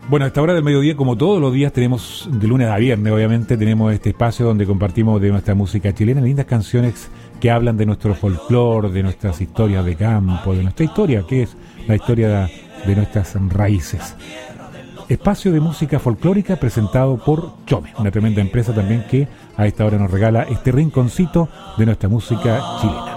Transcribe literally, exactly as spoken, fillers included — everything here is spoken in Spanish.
Bueno, a esta hora del mediodía, como todos los días, tenemos, de lunes a viernes, obviamente, tenemos este espacio donde compartimos de nuestra música chilena, lindas canciones que hablan de nuestro folclore, de nuestras historias de campo, de nuestra historia, que es la historia de nuestras raíces. Espacio de música folclórica presentado por Chome, una tremenda empresa también que a esta hora nos regala este rinconcito de nuestra música chilena.